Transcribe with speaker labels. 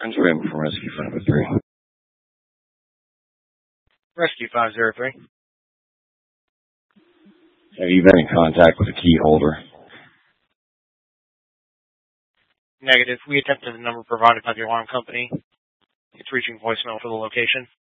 Speaker 1: Friends available from Rescue 503.
Speaker 2: Rescue 503.
Speaker 1: Have you been in contact with the key holder?
Speaker 2: Negative. We attempted the number provided by the alarm company. It's reaching voicemail for the location.